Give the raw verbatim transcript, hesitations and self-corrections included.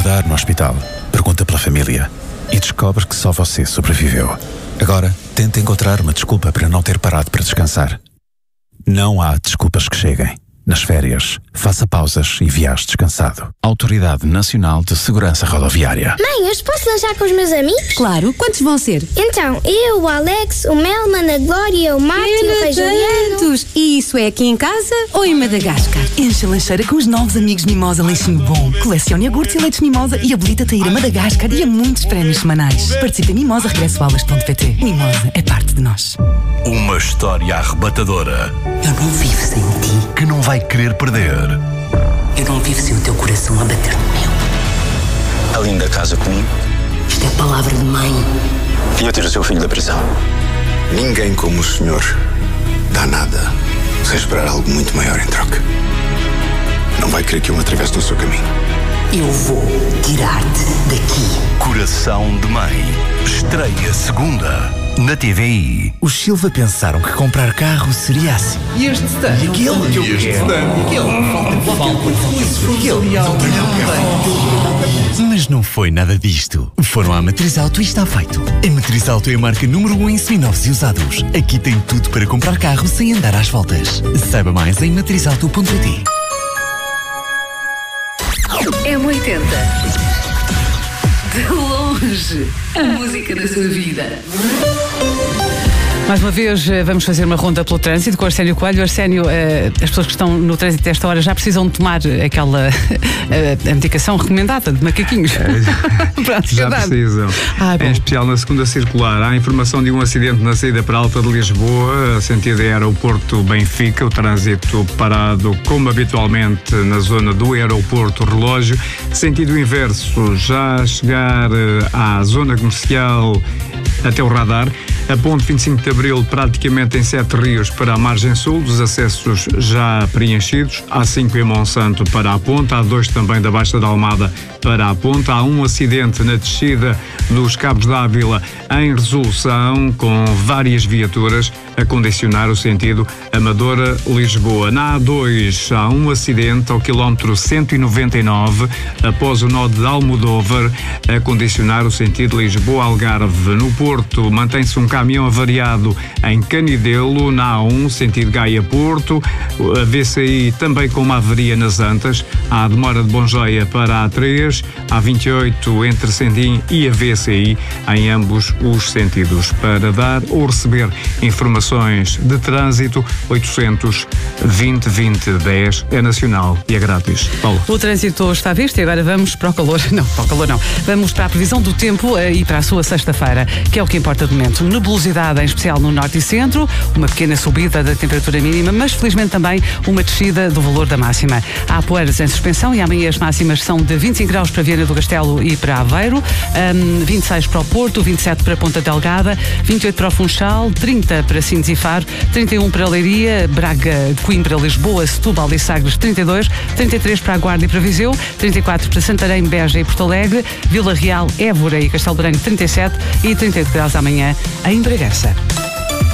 acordar no hospital, pergunta pela família e descobre que só você sobreviveu. Agora, tenta encontrar uma desculpa para não ter parado para descansar. Não há desculpas que cheguem. Nas férias, faça pausas e viaje descansado. Autoridade Nacional de Segurança Rodoviária. Mãe, hoje posso lanchar com os meus amigos? Claro, quantos vão ser? Então, eu, o Alex, o Melman, a Glória, o Marco e o Rei Juliano. Tantos! E isso é aqui em casa ou em Madagascar? Enche a lancheira com os novos amigos Mimosa Lanchinho Bom. Colecione iogurtes e leites Mimosa e habilita-te a ir a Madagascar e a muitos prémios semanais. Participe em mimosa regresso aulas ponto pt. Mimosa é parte de nós. Uma história arrebatadora. Eu não vivo sem ti. Que não vai querer perder. Eu não vivo sem o teu coração a bater no meu. A linda casa comigo. Isto é palavra de mãe. E eu tiro o seu filho da prisão. Ninguém como o senhor dá nada sem esperar algo muito maior em troca. Não vai querer que eu me atravesse no seu caminho. Eu vou tirar-te daqui. Coração de Mãe. Estreia segunda na T V I. Os Silva pensaram que comprar carro seria assim. E este stand? E aquele? E este stand? E aquele? Falta Mas não foi nada disto. Foram à Matriz Auto e está feito. A Matriz Auto é a marca número um em seminovos e usados. Aqui tem tudo para comprar carro sem andar às voltas. Saiba mais em matriz auto ponto pt. M oitenta. De longe, a música da sua vida. Mais uma vez, vamos fazer uma ronda pelo trânsito com o Arsénio Coelho. Arsénio, as pessoas que estão no trânsito desta hora já precisam de tomar aquela a medicação recomendada de macaquinhos. Pronto, já precisam. Ah, em especial na segunda circular. Há informação de um acidente na saída para Alta de Lisboa, sentido aeroporto Benfica. O trânsito parado, como habitualmente, na zona do aeroporto Relógio. Sentido inverso, já a chegar à zona comercial até o radar. A ponte vinte e cinco de Abril praticamente em Sete Rios para a margem sul, dos acessos já preenchidos. A cinco em Monsanto para a ponte, A dois também da Baixa da Almada para a ponte. Há um acidente na descida dos Cabos d'Ávila em resolução, com várias viaturas a condicionar o sentido Amadora-Lisboa. Na A dois há um acidente ao quilómetro cento e noventa e nove, após o nó de Almodóvar, a condicionar o sentido Lisboa-Algarve. No Porto mantém-se um caminhão avariado em Canidelo, na A um, sentido Gaia-Porto. A V C I também com uma avaria nas Antas. Há a demora de Bongeia para a A três, A vinte e oito entre Sendim e a V C I, em ambos os sentidos. Para dar ou receber informações de trânsito, oitocentos, vinte, vinte, dez é nacional e é grátis. Paulo. O trânsito está visto e agora vamos para o calor. Não, para o calor não. Vamos para a previsão do tempo e para a sua sexta-feira, que é o que importa de momento. Nebulosidade, em especial no norte e centro, uma pequena subida da temperatura mínima, mas felizmente também uma descida do valor da máxima. Há poeiras em suspensão e amanhã as máximas são de vinte e cinco graus para Viana do Castelo e para Aveiro, um, vinte e seis para o Porto, vinte e sete para Ponta Delgada, vinte e oito para o Funchal, trinta para Sines e Faro, trinta e um para Leiria, Braga, Coimbra, Lisboa, Setúbal e Sagres, trinta e dois, trinta e três para a Guarda e para Viseu, trinta e quatro para Santarém, Beja e Porto Alegre, Vila Real, Évora e Castelo Branco, trinta e sete e trinta e oito graus amanhã em Bragança.